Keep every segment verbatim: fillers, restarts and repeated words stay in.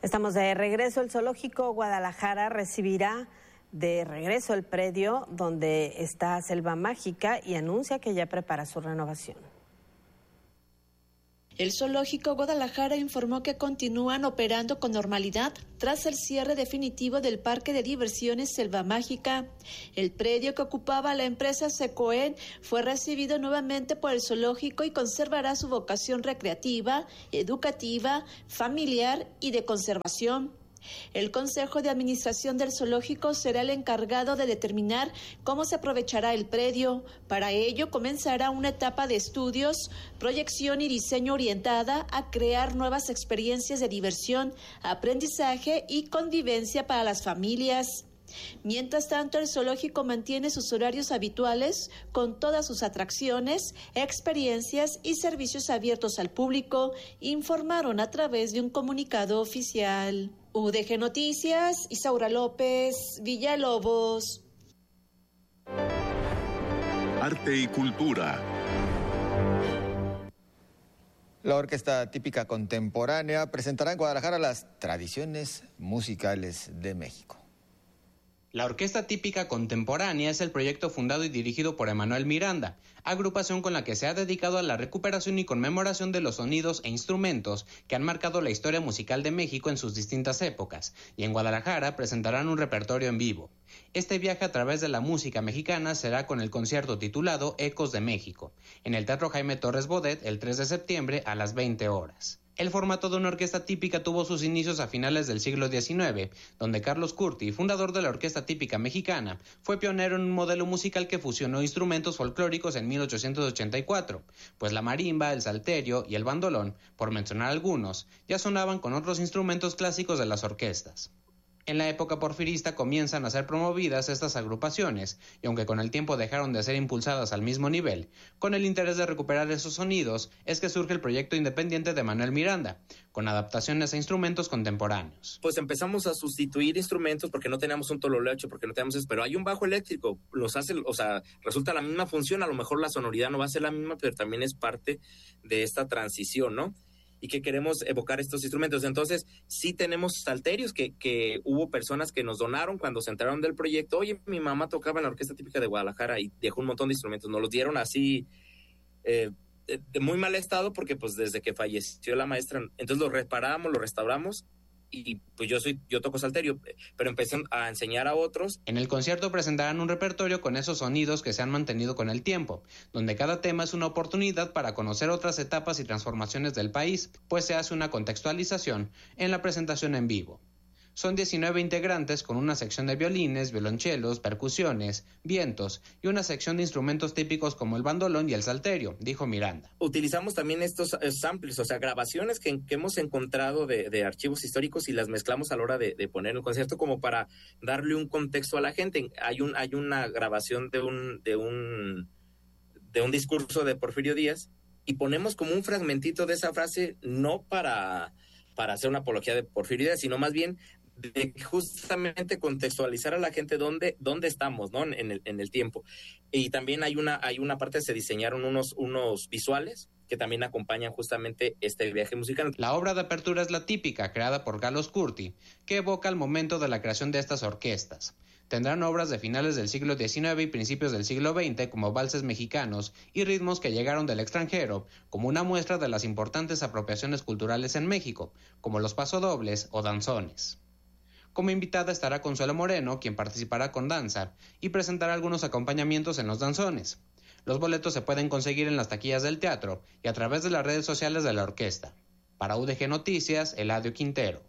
Estamos de regreso. El Zoológico Guadalajara recibirá de regreso el predio donde está Selva Mágica y anuncia que ya prepara su renovación. El Zoológico Guadalajara informó que continúan operando con normalidad tras el cierre definitivo del Parque de Diversiones Selva Mágica. El predio que ocupaba la empresa Secoen fue recibido nuevamente por el zoológico y conservará su vocación recreativa, educativa, familiar y de conservación. El Consejo de Administración del Zoológico será el encargado de determinar cómo se aprovechará el predio. Para ello, comenzará una etapa de estudios, proyección y diseño orientada a crear nuevas experiencias de diversión, aprendizaje y convivencia para las familias. Mientras tanto, el zoológico mantiene sus horarios habituales con todas sus atracciones, experiencias y servicios abiertos al público, informaron a través de un comunicado oficial. U D G Noticias, Isaura López, Villalobos. Arte y cultura. La Orquesta Típica Contemporánea presentará en Guadalajara las tradiciones musicales de México. La Orquesta Típica Contemporánea es el proyecto fundado y dirigido por Emanuel Miranda, agrupación con la que se ha dedicado a la recuperación y conmemoración de los sonidos e instrumentos que han marcado la historia musical de México en sus distintas épocas, y en Guadalajara presentarán un repertorio en vivo. Este viaje a través de la música mexicana será con el concierto titulado Ecos de México, en el Teatro Jaime Torres Bodet el tres de septiembre a las veinte horas. El formato de una orquesta típica tuvo sus inicios a finales del siglo diecinueve, donde Carlos Curti, fundador de la Orquesta Típica Mexicana, fue pionero en un modelo musical que fusionó instrumentos folclóricos en mil ochocientos ochenta y cuatro, pues la marimba, el salterio y el bandolón, por mencionar algunos, ya sonaban con otros instrumentos clásicos de las orquestas. En la época porfirista comienzan a ser promovidas estas agrupaciones, y aunque con el tiempo dejaron de ser impulsadas al mismo nivel, con el interés de recuperar esos sonidos es que surge el proyecto independiente de Manuel Miranda, con adaptaciones a instrumentos contemporáneos. Pues empezamos a sustituir instrumentos porque no teníamos un tololoche, porque no teníamos eso, pero hay un bajo eléctrico, los hace, o sea, resulta la misma función, a lo mejor la sonoridad no va a ser la misma, pero también es parte de esta transición, ¿no? Y que queremos evocar estos instrumentos. Entonces, sí tenemos salterios que, que hubo personas que nos donaron cuando se enteraron del proyecto. Oye, mi mamá tocaba en la Orquesta Típica de Guadalajara y dejó un montón de instrumentos. Nos los dieron así, eh, de, de muy mal estado, porque pues desde que falleció la maestra, entonces los reparamos, los restauramos, y pues yo soy yo toco salterio, pero empecé a enseñar a otros. En el concierto presentarán un repertorio con esos sonidos que se han mantenido con el tiempo, donde cada tema es una oportunidad para conocer otras etapas y transformaciones del país, pues se hace una contextualización en la presentación en vivo. Son diecinueve integrantes con una sección de violines, violonchelos, percusiones, vientos y una sección de instrumentos típicos como el bandolón y el salterio, dijo Miranda. Utilizamos también estos samples, o sea, grabaciones que, que hemos encontrado de, de archivos históricos y las mezclamos a la hora de, de poner el concierto como para darle un contexto a la gente. Hay un hay una grabación de un de un de un discurso de Porfirio Díaz y ponemos como un fragmentito de esa frase, no para para hacer una apología de Porfirio Díaz, sino más bien de justamente contextualizar a la gente dónde, dónde estamos, ¿no? En el, en el tiempo. Y también hay una, hay una parte, se diseñaron unos, unos visuales que también acompañan justamente este viaje musical. La obra de apertura es la típica, creada por Carlos Curti, que evoca el momento de la creación de estas orquestas. Tendrán obras de finales del siglo diecinueve y principios del siglo veinte como valses mexicanos y ritmos que llegaron del extranjero, como una muestra de las importantes apropiaciones culturales en México, como los pasodobles o danzones. Como invitada estará Consuelo Moreno, quien participará con danza y presentará algunos acompañamientos en los danzones. Los boletos se pueden conseguir en las taquillas del teatro y a través de las redes sociales de la orquesta. Para U D G Noticias, Eladio Quintero.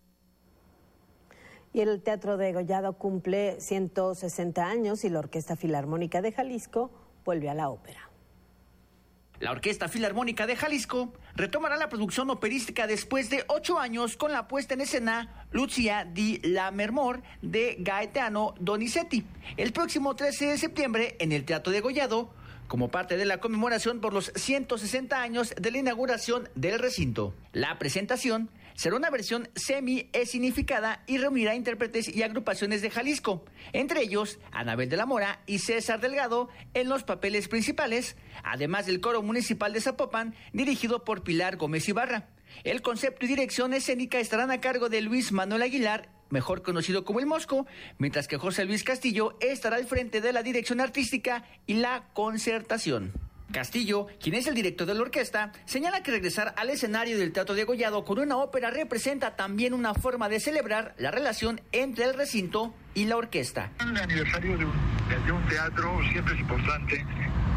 Y el Teatro Degollado cumple ciento sesenta años y la Orquesta Filarmónica de Jalisco vuelve a la ópera. La Orquesta Filarmónica de Jalisco retomará la producción operística después de ocho años con la puesta en escena Lucia di Lammermoor de Gaetano Donizetti el próximo trece de septiembre en el Teatro Degollado, como parte de la conmemoración por los ciento sesenta años de la inauguración del recinto. La presentación será una versión semi-escenificada y reunirá intérpretes y agrupaciones de Jalisco, entre ellos Anabel de la Mora y César Delgado en los papeles principales, además del coro municipal de Zapopan, dirigido por Pilar Gómez Ibarra. El concepto y dirección escénica estarán a cargo de Luis Manuel Aguilar, mejor conocido como El Mosco, mientras que José Luis Castillo estará al frente de la dirección artística y la concertación. Castillo, quien es el director de la orquesta, señala que regresar al escenario del Teatro Degollado con una ópera representa también una forma de celebrar la relación entre el recinto y la orquesta. El aniversario de un, de un teatro siempre es importante.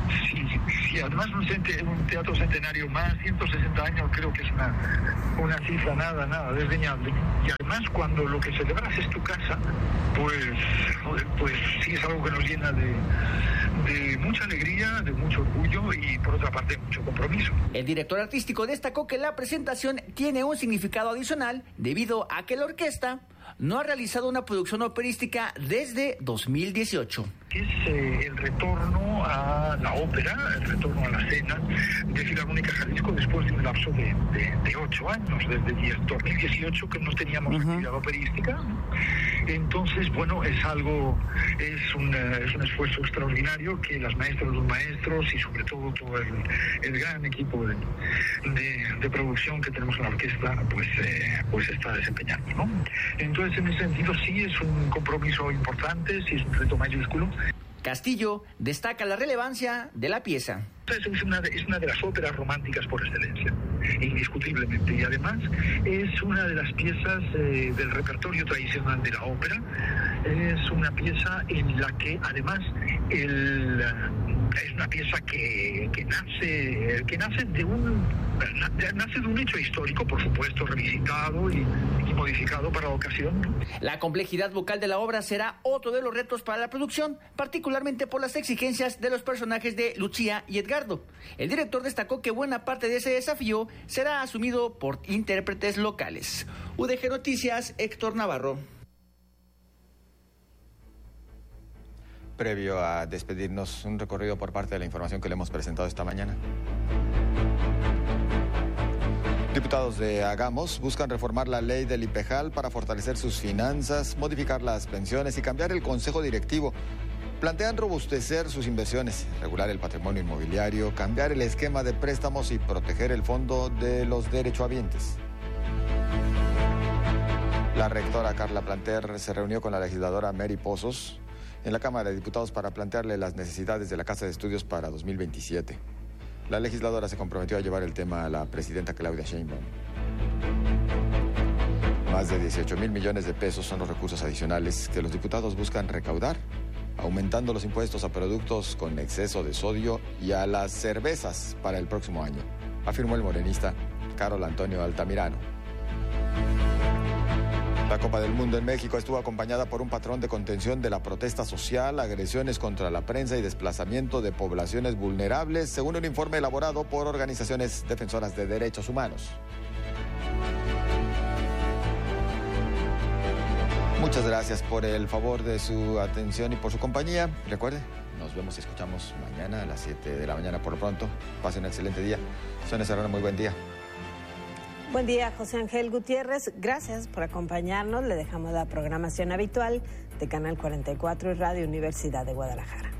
Si, si además un, cente, un teatro centenario más, ciento sesenta años, creo que es una, una cifra nada, nada desdeñable. Y además cuando lo que celebras es tu casa, pues, pues sí es algo que nos llena de, de mucha alegría, de mucho orgullo y por otra parte mucho compromiso. El director artístico destacó que la presentación tiene un significado adicional debido a que la orquesta no ha realizado una producción operística desde dos mil dieciocho. Es eh, el retorno a la ópera, el retorno a la escena de Filarmónica Jalisco después de un lapso de, de, de ocho años, desde dos mil dieciocho que no teníamos uh-huh. actividad operística. Entonces, bueno, es algo, es un, es un esfuerzo extraordinario que las maestras, los maestros y sobre todo todo el, el gran equipo de, de, de producción que tenemos en la orquesta, pues, eh, pues está desempeñando, ¿no? Entonces, en ese sentido, sí es un compromiso importante, sí es un reto mayúsculo. Castillo destaca la relevancia de la pieza. Es una, de, es una de las óperas románticas por excelencia, indiscutiblemente, y además es una de las piezas eh, del repertorio tradicional de la ópera. Es una pieza en la que además el, es una pieza que, que nace que nace de un nace de un hecho histórico, por supuesto, revisitado y, y modificado para la ocasión. La complejidad vocal de la obra será otro de los retos para la producción, particularmente por las exigencias de los personajes de Lucía y Edgardo. El director destacó que buena parte de ese desafío será asumido por intérpretes locales. U D G Noticias, Héctor Navarro. Previo a despedirnos, un recorrido por parte de la información que le hemos presentado esta mañana. Diputados de Hagamos buscan reformar la ley del IPEJAL para fortalecer sus finanzas, modificar las pensiones y cambiar el consejo directivo. Plantean robustecer sus inversiones, regular el patrimonio inmobiliario, cambiar el esquema de préstamos y proteger el fondo de los derechohabientes. La rectora Carla Planter se reunió con la legisladora Mary Pozos en la Cámara de Diputados para plantearle las necesidades de la Casa de Estudios para dos mil veintisiete. La legisladora se comprometió a llevar el tema a la presidenta Claudia Sheinbaum. Más de dieciocho mil millones de pesos son los recursos adicionales que los diputados buscan recaudar, aumentando los impuestos a productos con exceso de sodio y a las cervezas para el próximo año, afirmó el morenista Carol Antonio Altamirano. La Copa del Mundo en México estuvo acompañada por un patrón de contención de la protesta social, agresiones contra la prensa y desplazamiento de poblaciones vulnerables, según un informe elaborado por organizaciones defensoras de derechos humanos. Muchas gracias por el favor de su atención y por su compañía. Recuerde, nos vemos y escuchamos mañana a las siete de la mañana por lo pronto. Pasen un excelente día. Sonia Serrano, muy buen día. Buen día, José Ángel Gutiérrez. Gracias por acompañarnos. Le dejamos la programación habitual de Canal cuarenta y cuatro y Radio Universidad de Guadalajara.